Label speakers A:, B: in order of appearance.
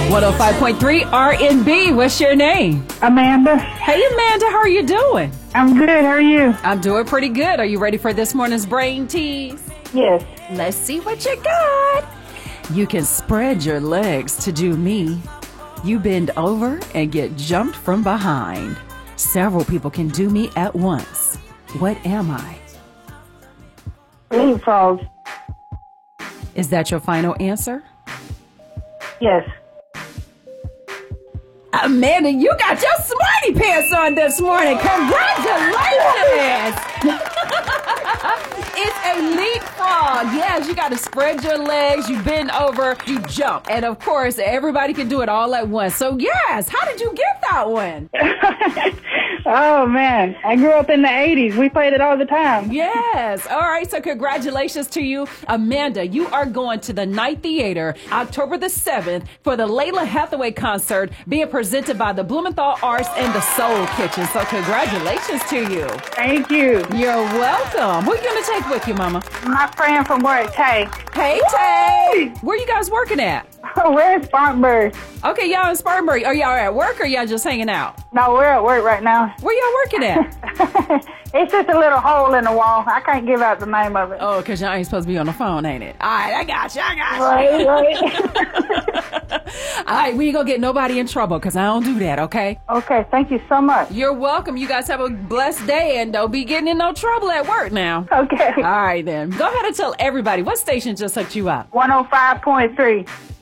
A: 105.3 R&B. What's your name?
B: Amanda.
A: Hey, Amanda, how are you doing?
B: I'm good. How are you?
A: I'm doing pretty good. Are you ready for this morning's brain tease?
B: Yes.
A: Let's see what you got. You can spread your legs to do me. You bend over and get jumped from behind. Several people can do me at once. What am I?
B: Leapfrog.
A: Is that your final answer?
B: Yes.
A: Amanda, you got your smarty pants on this morning. Congratulations! It's a leapfrog. Yes, you got to spread your legs, you bend over, you jump. And of course, everybody can do it all at once. So yes, how did you get that one?
B: Oh, man. I grew up in the 80s. We played it all the time.
A: Yes. All right. So congratulations to you, Amanda. You are going to the Night Theater October the 7th for the Layla Hathaway concert being presented by the Blumenthal Arts and the Soul Kitchen. So congratulations to you.
B: Thank you.
A: You're welcome. Who are you going to take with you, Mama?
B: My friend from work, Tay.
A: Hey, Tay. Where you guys working at?
B: We're in Spartanburg.
A: Okay, y'all in Spartanburg. Are y'all at work or y'all just hanging out?
B: No, we're at work right now.
A: Where y'all working at?
B: It's just a little hole in the wall. I can't give out the name of it.
A: Oh, because y'all ain't supposed to be on the phone, ain't it? All right, I got you.
B: Right.
A: All right, we ain't gonna get nobody in trouble because I don't do that, okay?
B: Okay, thank you so much.
A: You're welcome. You guys have a blessed day and don't be getting in no trouble at work now.
B: Okay.
A: All right, then. Go ahead and tell everybody what station just hooked you up.
B: 105.3.